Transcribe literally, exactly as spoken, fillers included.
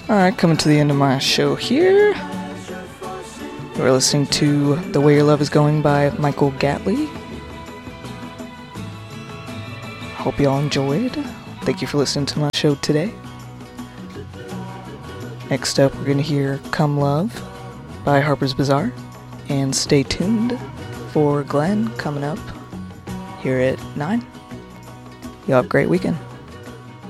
Alright, coming to the end of my show here. We're listening to The Way Your Love Is Going by Michael Gatley. Hope y'all enjoyed. Thank you for listening to my show today. Next up, we're going to hear Come Love by Harper's Bazaar. And stay tuned for Glenn coming up here at nine. Y'all have a great weekend.